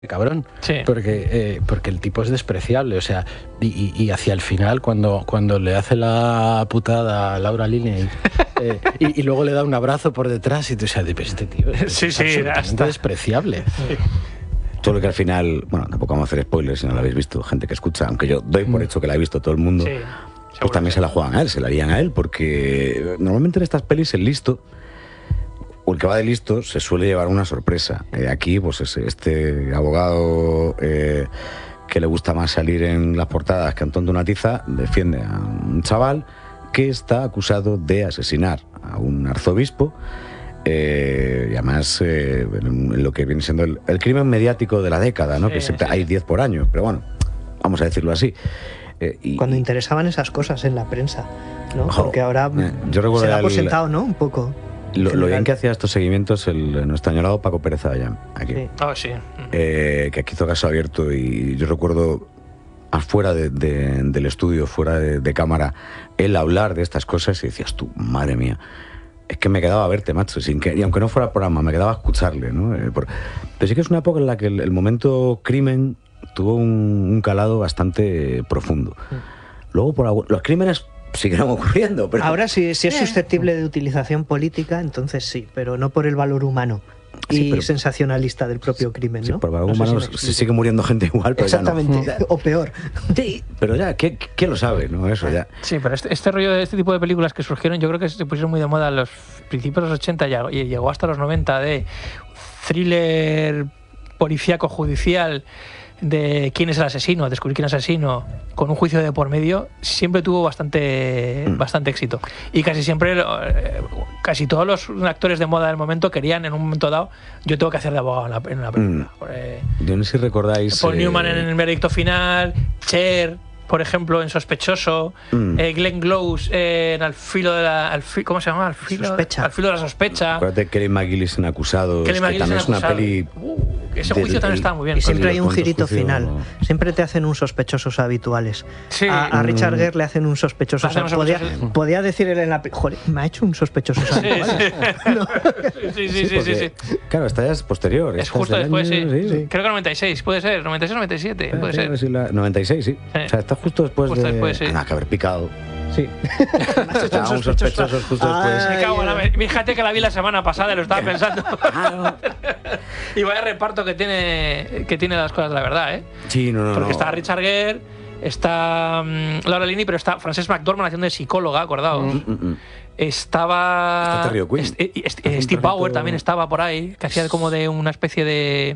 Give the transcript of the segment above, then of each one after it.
cabrón, Sí. porque el tipo es despreciable, o sea, y hacia el final cuando le hace la putada a Laura Linney y luego le da un abrazo por detrás y tú sabes, este tío es Sí, absolutamente hasta despreciable. Solo que al final, bueno, tampoco vamos a hacer spoilers si no lo habéis visto, gente que escucha, aunque yo doy por hecho que la ha visto todo el mundo, Sí, pues seguro también que se la juegan a él, se la harían a él, porque normalmente en estas pelis el listo, o el que va de listo, se suele llevar una sorpresa. Aquí, pues este abogado que le gusta más salir en las portadas que Antón de una tiza, defiende a un chaval que está acusado de asesinar a un arzobispo, y además en lo que viene siendo el crimen mediático de la década, ¿no? Sí, Que siempre sí. hay 10 por año, pero bueno, vamos a decirlo así. Cuando interesaban esas cosas en la prensa, ¿no? Ojo, Porque ahora yo recuerdo se da al- por sentado, ¿no? Un poco. Lo bien que hacía estos seguimientos nuestro añorado Paco Pérez Avellán, aquí. Sí. Oh, sí. Que aquí hizo caso abierto, y yo recuerdo afuera del estudio, fuera de cámara, él hablar de estas cosas y decías tú, madre mía, es que me quedaba a verte, macho, y aunque no fuera programa, me quedaba a escucharle, ¿no? Pero sí que es una época en la que el momento crimen tuvo un calado bastante profundo. Luego los crímenes siguieron ocurriendo, pero Ahora si es susceptible de utilización política, entonces sí, pero no por el valor humano Sí, y pero- sensacionalista del propio crimen, sí, ¿no? por No algún sé si humano me se explico. sigue muriendo gente igual, pero Exactamente, ya no. o peor. Sí, pero ya, ¿qué lo sabe, no? Eso ya. Sí, pero este rollo de este tipo de películas que surgieron, yo creo que se pusieron muy de moda en los principios de los 80 y llegó hasta los 90, de thriller policíaco judicial, de quién es el asesino, descubrir quién es el asesino, con un juicio de por medio, siempre tuvo bastante éxito. Y casi siempre, casi todos los actores de moda del momento querían, en un momento dado, yo tengo que hacer de abogado en una película. Yo no sé si recordáis. Paul Newman en el veredicto final, Cher, por ejemplo, en Sospechoso, Glenn Close en Al filo de la... ¿Cómo se llama? Al filo de la sospecha. Acuérdate de Kelly McGillis en Acusados, Kelly que McGillis también en es una Acusados. peli. Ese juicio también está muy bien. Y siempre hay un ¿Cuántos girito juicios? final. Siempre te hacen un sospechosos habituales. Sí. A Richard Gere le hacen un sospechoso. Hacen un sospechoso. Podía decir él en la... Joder, me ha hecho un sospechoso habituales. Sí. Porque, claro, esta ya es posterior. Es esta justo del después, año, sí. Creo que 96, puede ser. 96 o 97, puede ser. 96, sí. O sea, está justo después Justo de. después, sí. Nada, que haber picado. Sí. Estaban sospechosos justo después. Me cago en la... Fíjate que la vi la semana pasada y lo estaba pensando. Y vaya reparto que tiene las cosas de la verdad, ¿eh? Sí, no. Porque está Richard Gere, está Laura Linney, pero está Frances McDormand haciendo de psicóloga, acordaos. Estaba... Está Terry O'Quinn. Steve Bauer también estaba por ahí, que hacía como de una especie de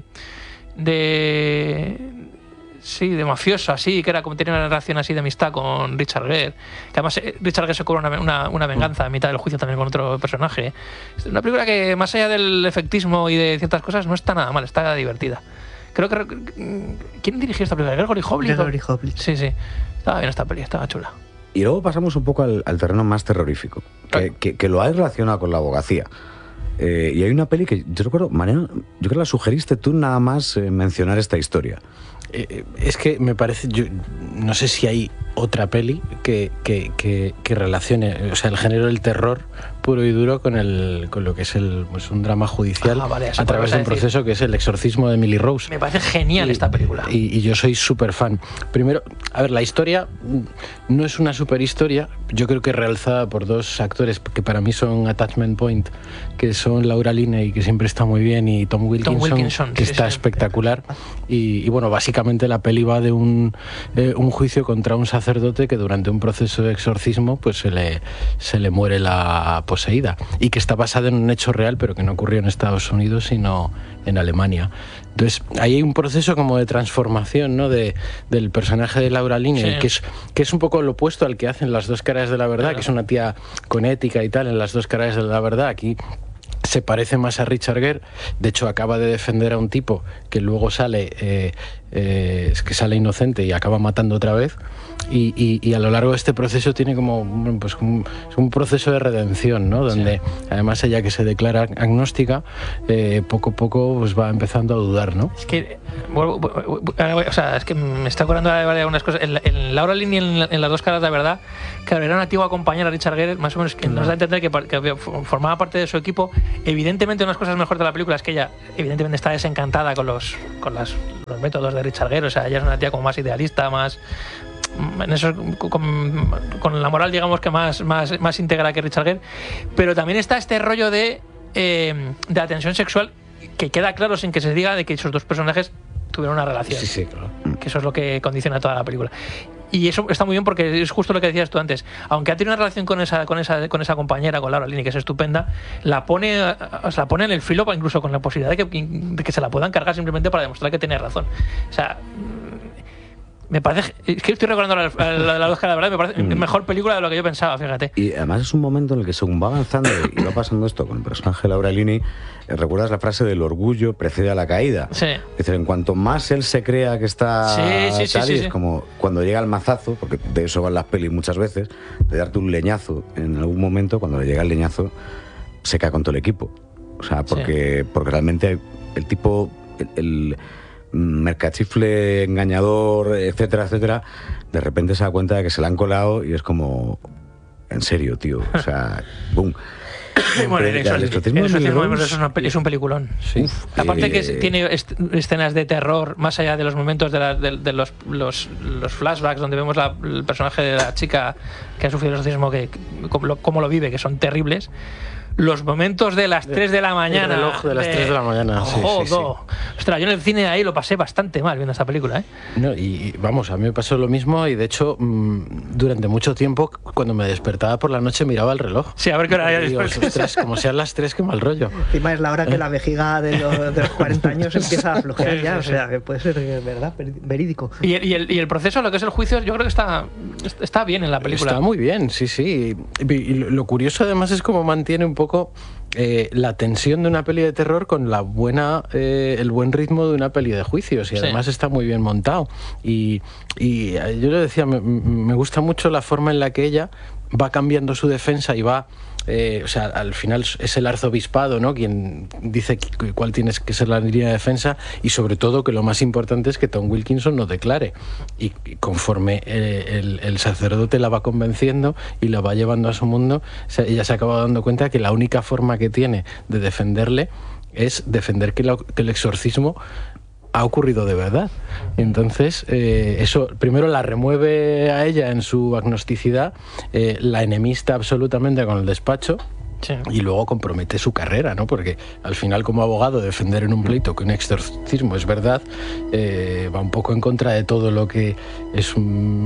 mafioso, así, que era como tenía una relación así de amistad con Richard Gere. Que además Richard Gere se cobra una venganza a mitad del juicio también con otro personaje. Es una película que, más allá del efectismo y de ciertas cosas, no está nada mal, está divertida. Creo que... ¿Quién dirigió esta película? ¿Gregory Hoblit? Gregory Hoblit. Sí. Estaba bien esta peli, estaba chula. Y luego pasamos un poco al terreno más terrorífico, que lo hay relacionado con la abogacía. Y hay una peli que yo recuerdo, Mariano, yo creo que la sugeriste tú nada más mencionar esta historia. Es que me parece, yo no sé si hay otra peli que relacione, o sea, el género del terror puro y duro con lo que es pues un drama judicial Vale, eso a través de un decir. proceso que es El exorcismo de Emily Rose. Me parece genial esta película. Y yo soy súper fan. Primero, a ver, la historia no es una super historia. Yo creo que es realzada por dos actores que para mí son attachment point, que son Laura Linney, que siempre está muy bien, y Tom Wilkinson, que está espectacular. Y bueno, básicamente la peli va de un juicio contra un sacerdote que durante un proceso de exorcismo pues se le muere la poseída, y que está basada en un hecho real, pero que no ocurrió en Estados Unidos sino en Alemania. Entonces ahí hay un proceso como de transformación, ¿no? del personaje de Laura Linney, Sí. que es un poco lo opuesto al que hacen Las dos caras de la verdad, que es una tía con ética y tal en Las dos caras de la verdad. Aquí se parece más a Richard Gere. De hecho, acaba de defender a un tipo que luego sale sale inocente y acaba matando otra vez. Y a lo largo de este proceso tiene como un proceso de redención, ¿no? Donde además ella, que se declara agnóstica, poco a poco pues va empezando a dudar, ¿no? Es que o sea, es que me está acordando de algunas cosas. En Laura Linney, en Las dos caras de la verdad, claro, era una antigua compañera de Richard Gere, más o menos, que nos da a entender que formaba parte de su equipo. Evidentemente, unas cosas mejores de la película es que ella evidentemente está desencantada con los los métodos de Richard Gere. O sea, ella es una tía como más idealista, más... En eso, con la moral, digamos que más íntegra que Richard Gere. Pero también está este rollo de la tensión sexual, que queda claro sin que se diga de que esos dos personajes tuvieron una relación. Sí, claro. Que eso es lo que condiciona toda la película. Y eso está muy bien porque es justo lo que decías tú antes. Aunque ha tenido una relación con esa compañera, con Laura Linney, que es estupenda, la pone en el filo, incluso con la posibilidad de que se la puedan cargar simplemente para demostrar que tiene razón. O sea, me parece... Es que estoy recordando la Oscar, la verdad, me parece mejor película de lo que yo pensaba, fíjate. Y además es un momento en el que según va avanzando y va pasando esto con el personaje de Laura Linney, recuerdas la frase del orgullo precede a la caída. Sí. Es decir, en cuanto más él se crea que está sí. es como cuando llega el mazazo, porque de eso van las pelis muchas veces, de darte un leñazo en algún momento, cuando le llega el leñazo, se cae con todo el equipo. O sea, porque realmente el tipo... el mercachifle, engañador, etcétera, etcétera, de repente se da cuenta de que se la han colado y es como, en serio, tío, o sea, boom. Bueno, es un peliculón. Sí. Aparte que tiene escenas de terror, más allá de los momentos de los flashbacks donde vemos el personaje de la chica que ha sufrido el exorcismo, cómo lo vive, que son terribles. Los momentos de las 3 de la mañana. El reloj de las 3 de la mañana. Sí. Ostras, yo en el cine ahí lo pasé bastante mal viendo esta película, ¿eh? No, y vamos, a mí me pasó lo mismo y de hecho durante mucho tiempo cuando me despertaba por la noche miraba el reloj. Sí, a ver qué hora era después. Ostras, como sean las 3, qué mal rollo. Encima es la hora que la vejiga de los 40 años empieza a flojear ya, o sea, que puede ser verdad, verídico. Y el proceso, lo que es el juicio, yo creo que está bien en la película. Está muy bien, sí. Y lo curioso además es cómo mantiene un poco la tensión de una peli de terror con el buen ritmo de una peli de juicios, y además está muy bien montado. Y yo le decía, me gusta mucho la forma en la que ella va cambiando su defensa y va... o sea, al final es el arzobispado, ¿no?, quien dice cuál tiene que ser la línea de defensa, y sobre todo que lo más importante es que Tom Wilkinson no declare, y conforme el sacerdote la va convenciendo y la va llevando a su mundo, ella se acaba dando cuenta que la única forma que tiene de defenderle es defender que el exorcismo ha ocurrido de verdad. Entonces, eso primero la remueve a ella en su agnosticidad, la enemista absolutamente con el despacho. Sí. Y luego compromete su carrera, ¿no? Porque al final, como abogado, defender en un pleito que un exorcismo es verdad, va un poco en contra de todo lo que es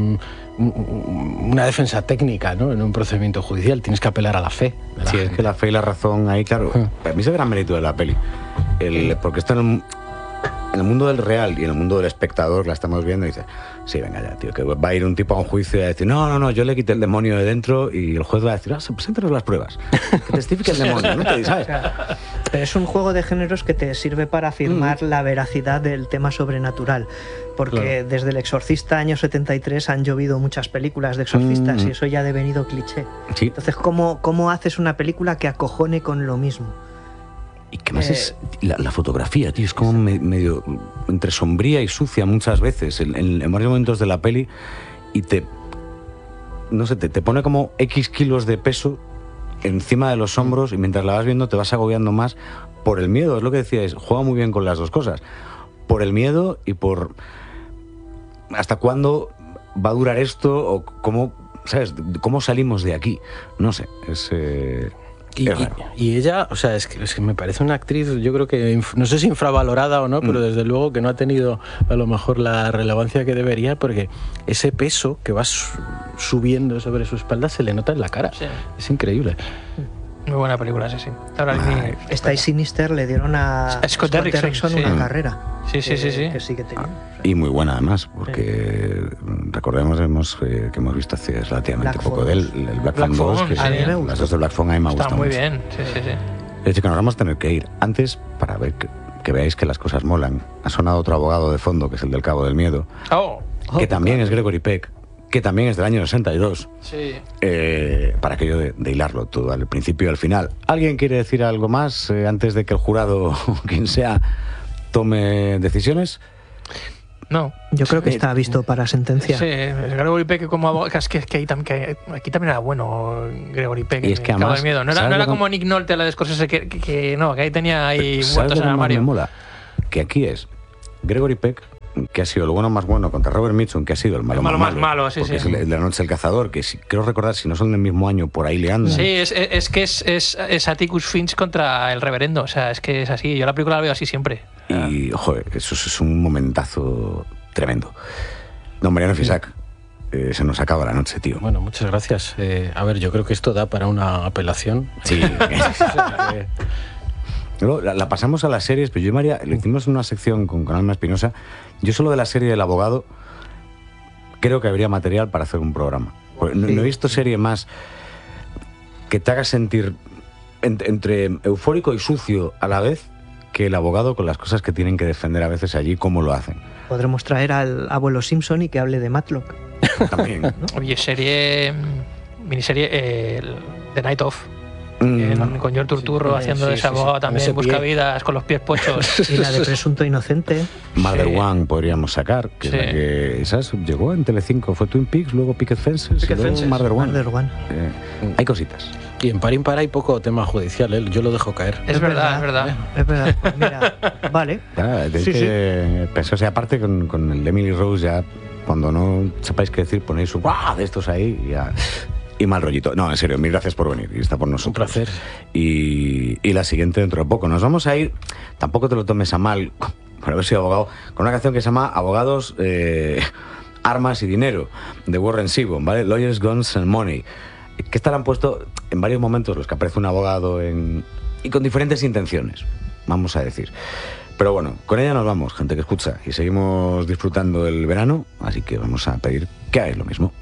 una defensa técnica, ¿no? En un procedimiento judicial tienes que apelar a la fe. Sí, es que la fe y la razón ahí, claro, para mí es el gran mérito de la peli. Porque está en el mundo del real y en el mundo del espectador la estamos viendo y dice, sí, venga ya, tío, que va a ir un tipo a un juicio y a decir, no, yo le quité el demonio de dentro, y el juez va a decir, preséntanos las pruebas, que testifique el demonio, ¿no? ¿Sabes? Pero es un juego de géneros que te sirve para afirmar la veracidad del tema sobrenatural, porque desde El Exorcista, año 73, han llovido muchas películas de exorcistas y eso ya ha devenido cliché. ¿Sí? Entonces, ¿cómo haces una película que acojone con lo mismo? Y que más es la fotografía, tío, es como medio entre sombría y sucia muchas veces en varios momentos de la peli, y te pone como X kilos de peso encima de los hombros, y mientras la vas viendo te vas agobiando más por el miedo. Es lo que decíais, juega muy bien con las dos cosas, por el miedo y por hasta cuándo va a durar esto, o cómo, ¿sabes?, cómo salimos de aquí. No sé, y ella, o sea, es que me parece una actriz, yo creo que, no sé si infravalorada o no, pero desde luego que no ha tenido a lo mejor la relevancia que debería, porque ese peso que va subiendo sobre su espalda se le nota en la cara. Sí. Es increíble. Muy buena película, sí. Ahora esta y Sinister le dieron a Scott Derrickson una carrera. Sí. Que sí que tenía. Y muy buena además, porque recordemos que hemos visto hace relativamente poco de él, el Black Phone 2, que las dos de Black Phone a mí me gustan mucho. Está muy bien, sí. De hecho, que nos vamos a tener que ir antes para ver que veáis que las cosas molan. Ha sonado otro abogado de fondo, que es el del Cabo del Miedo, que también es Gregory Peck, que también es del año 62. Sí. Para aquello de hilarlo todo, al principio y al final. ¿Alguien quiere decir algo más antes de que el jurado, quien sea, tome decisiones? No. Yo creo que está visto para sentencia. Sí, Gregory Peck como abogado, que aquí también era bueno Gregory Peck. Y es que además, miedo. No era como Nick Nolte a la de Scorsese, que ahí tenía ahí muertos en el armario. Me mola? Que aquí es Gregory Peck, que ha sido el bueno más bueno, contra Robert Mitchum, que ha sido el malo más malo, sí, porque sí. es el de La noche del cazador, que creo recordar, si no son del mismo año, por ahí le andan. Sí, es que es Atticus Finch contra el reverendo, o sea, es que es así, yo la película la veo así siempre. Y, joder, eso es un momentazo tremendo. Don Mariano Fisac, se nos acaba la noche, tío. Bueno, muchas gracias. A ver, yo creo que esto da para una apelación. Sí. Luego la pasamos a las series, pero yo y María le hicimos una sección con Alma Espinosa. Yo solo de la serie del abogado creo que habría material para hacer un programa. No he visto serie más que te haga sentir entre eufórico y sucio a la vez que el abogado con las cosas que tienen que defender a veces allí, cómo lo hacen. Podremos traer al abuelo Simpson y que hable de Matlock. También, ¿no? Oye, miniserie The Night Of. Con George Turturro haciendo de ese abogado también, buscavidas con los pies pochos. Y la de Presunto Inocente. Mother One podríamos sacar, que es la que ¿sabes? Llegó en Telecinco, fue Twin Peaks, luego Picket Fences, y luego Mother One. Hay cositas. Y en Par Impar hay poco tema judicial, ¿eh? Yo lo dejo caer. Es verdad. Es verdad, pues mira, vale. Pensé, o sea, aparte con el Emily Rose, ya cuando no sepáis qué decir, ponéis un ¡guau! De estos ahí y ya. Y mal rollito. No, en serio, mil gracias por venir y está por nosotros. Un placer. Y la siguiente dentro de poco. Nos vamos a ir, tampoco te lo tomes a mal, por haber sido abogado, con una canción que se llama Abogados, Armas y Dinero, de Warren Zevon, ¿vale? Lawyers, Guns and Money. Que esta la han puesto en varios momentos los que aparece un abogado y con diferentes intenciones, vamos a decir. Pero bueno, con ella nos vamos, gente que escucha, y seguimos disfrutando el verano, así que vamos a pedir que hagáis lo mismo.